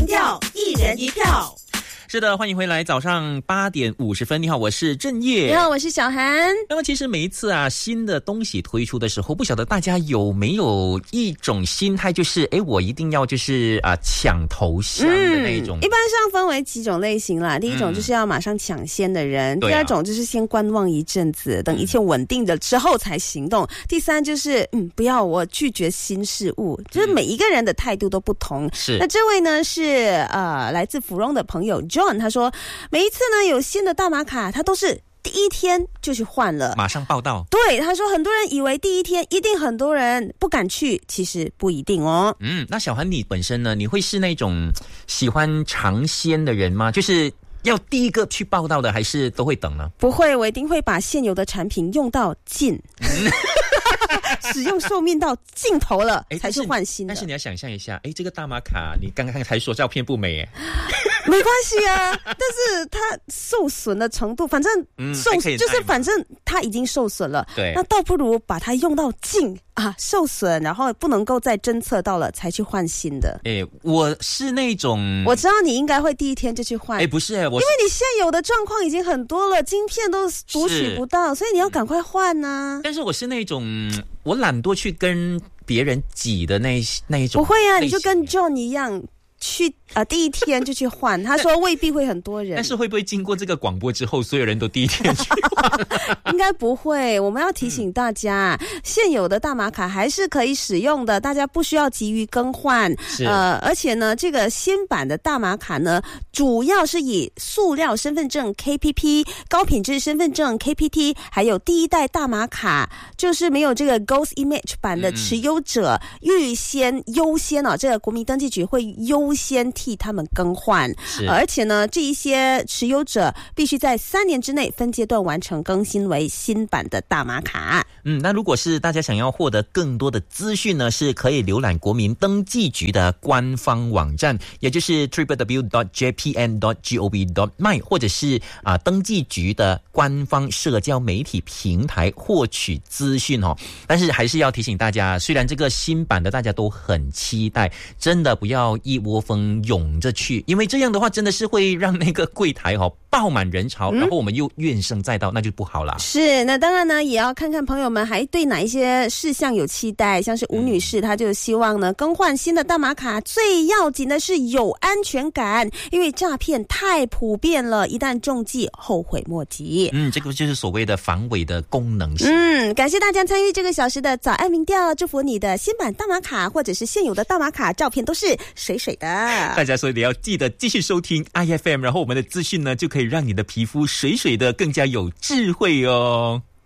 调，一人一票。 是的，欢迎回来，早上8点50分。你好，我是郑业。 你好，我是小涵。 那么其实每一次新的东西推出的时候，不晓得大家有没有一种心态，就是我一定要就是抢头香的那一种。 一般上分为几种类型啦。第一种就是要马上抢先的人，第二种就是先观望一阵子，等一切稳定了之后才行动。第三就是不要我拒绝新事物，就是每一个人的态度都不同。 是。 那这位呢是来自芙蓉的朋友John， 他说每一次呢有新的大马卡，他都是第一天就去换了， 马上报到。 对，他说很多人以为第一天一定很多人不敢去，其实不一定哦。 那小涵你本身呢，你会是那种喜欢尝鲜的人吗？就是要第一个去报到的，还是都会等呢？ 不会，我一定会把现有的产品用到尽。使用寿命到尽头了才去换新的。 但是你要想象一下，这个大马卡你刚刚才说照片不美没关系啊，但是它受损的程度，反正就是反正它已经受损了， 对， 那倒不如把它用到尽受损，然后不能够再侦测到了才去换新的。 我是那种， 我知道你应该会第一天就去换， 不是因为你现有的状况已经很多了，晶片都读取不到，所以你要赶快换啊。 但是我是那种我懒惰去跟别人挤的那一种。 不会啊，你就跟 John 一样去第一天就去换。他说未必会很多人， 但是会不会经过这个广播之后，所有人都第一天去换？ 应该不会。我们要提醒大家，现有的大马卡还是可以使用的，大家不需要急于更换。而且呢，这个新版的大马卡呢，主要是以塑料身份证 KPP、高品质身份证 KPT， 还有第一代大马卡，就是没有这个 Ghost Image 版的持有者优先这个国民登记局会优先替他们更换。而且呢，这一些持有者必须在3年之内分阶段完成更新为新版的大马卡。 那如果是大家想要获得更多的资讯呢，是可以浏览国民登记局的官方网站，也就是 www.jpn.gov.my， 或者是登记局的官方社交媒体平台获取资讯但是还是要提醒大家，虽然这个新版的大家都很期待，真的不要一窝蜂涌着去，因为这样的话真的是会让那个柜台爆满人潮，然后我们又怨声载道，那就不好啦。 是，那当然呢，也要看看朋友们还对哪一些事项有期待。像是吴女士，她就希望呢，更换新的大马卡最要紧的是有安全感，因为诈骗太普遍了，一旦中计，后悔莫及。 这个就是所谓的防伪的功能性。 感谢大家参与这个小时的早安民调，祝福你的新版大马卡或者是现有的大马卡照片都是水水的。 大家所以要记得继续收听 IFM， 然后我们的资讯呢就可以让你的皮肤水水的更加有智慧哦。